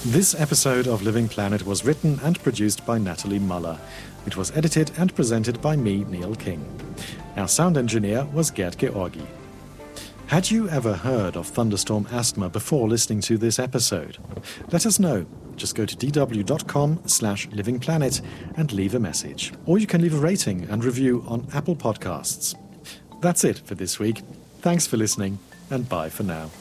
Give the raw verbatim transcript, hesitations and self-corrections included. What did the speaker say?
This episode of Living Planet was written and produced by Natalie Muller. It was edited and presented by me, Neil King. Our sound engineer was Gerd Georgi. Had you ever heard of thunderstorm asthma before listening to this episode? Let us know. Just go to dw.com slash livingplanet and leave a message. Or you can leave a rating and review on Apple Podcasts. That's it for this week. Thanks for listening, and bye for now.